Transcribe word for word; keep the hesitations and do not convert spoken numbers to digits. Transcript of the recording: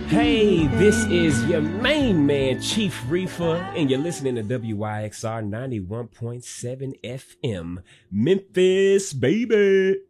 Hey, this is your main man, Chief Reefer, and you're listening to W I X R ninety-one point seven F M, Memphis, baby.